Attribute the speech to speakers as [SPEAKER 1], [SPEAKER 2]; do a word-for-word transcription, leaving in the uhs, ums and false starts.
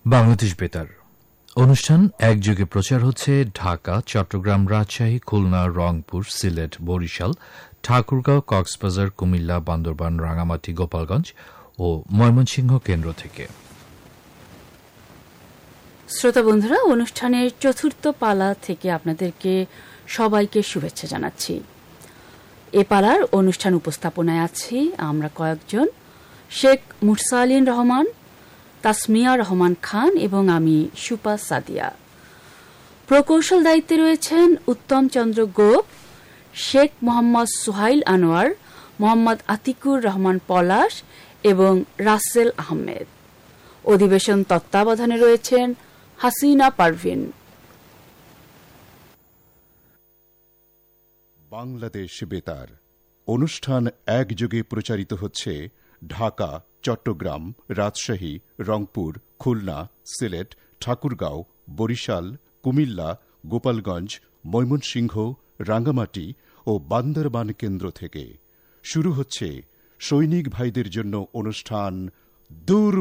[SPEAKER 1] বাংলাদেশ বেতার অনুষ্ঠান একযোগে প্রচার হচ্ছে ঢাকা, চট্টগ্রাম, রাজশাহী, খুলনা, রংপুর, সিলেট, বরিশাল, ঠাকুরগাঁও, কক্সবাজার, কুমিল্লা, বান্দরবান, রাঙামাটি, গোপালগঞ্জ ও ময়মনসিংহ কেন্দ্র থেকে।
[SPEAKER 2] শ্রোতা বন্ধুরা, অনুষ্ঠানের চতুর্থ পালা থেকে আপনাদেরকে সবাইকে শুভেচ্ছা জানাচ্ছি। এ পালার অনুষ্ঠান উপস্থাপনায় আছি আমরা কয়েকজন, শেখ মুরসালিন রহমান, তাসমিয়া রহমান খান এবং আমি সুপা সাদিয়া। প্রকৌশল দায়িত্বে রয়েছেন উত্তম চন্দ্র গোপ, শেখ মোহাম্মদ সুহাইল আনোয়ার, মোহাম্মদ আতিকুর রহমান পলাশ এবং রাসেল আহমেদ। অধিবেশন তত্ত্বাবধানে রয়েছেন হাসিনা পারভিন।
[SPEAKER 3] বাংলাদেশ বেতার অনুষ্ঠান একযোগে প্রচারিত হচ্ছে ঢাকা, চট্টগ্রাম, রাজশাহী, রংপুর, খুলনা, সিলেট, ঠাকুরগাঁও, বরিশাল, কুমিল্লা, গোপালগঞ্জ, ময়মনসিংহ, রাঙ্গামাটি ও বান্দরবান কেন্দ্র থেকে। শুরু হচ্ছে সৈনিক ভাইদের জন্য অনুষ্ঠান দূর